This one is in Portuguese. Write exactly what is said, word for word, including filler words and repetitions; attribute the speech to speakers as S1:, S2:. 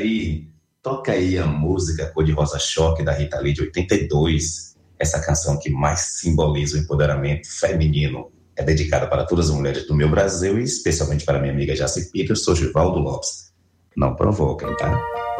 S1: aí, toca aí a música Cor de Rosa Choque, da Rita Lee, de oitenta e dois. Essa canção que mais simboliza o empoderamento feminino. É dedicada para todas as mulheres do meu Brasil e especialmente para minha amiga Jaci Pita. Eu sou Givaldo Lopes. Não provoquem, tá?